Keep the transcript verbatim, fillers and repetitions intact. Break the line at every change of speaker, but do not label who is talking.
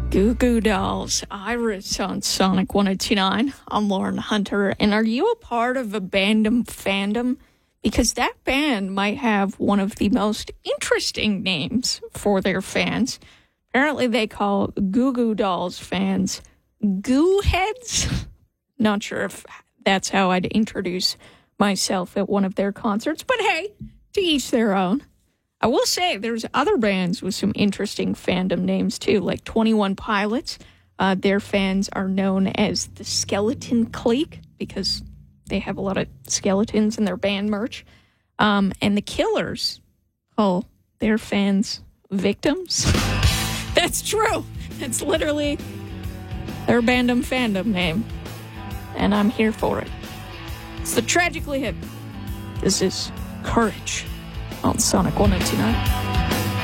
Goo Goo Dolls, Iris on Sonic one oh two point nine. I'm Lauren Hunter, and are you a part of a Bandom fandom? Because that band might have one of the most interesting names for their fans. Apparently they call Goo Goo Dolls fans Goo Heads. Not sure if that's how I'd introduce myself at one of their concerts, but hey, to each their own. I will say there's other bands with some interesting fandom names too, like twenty-one Pilots. Uh, their fans are known as the Skeleton Clique because they have a lot of skeletons in their band merch. Um, and the Killers call their fans Victims. That's true. That's literally their Bandom fandom name. And I'm here for it. It's the Tragically Hip. This is Courage on Sonic one oh two point nine.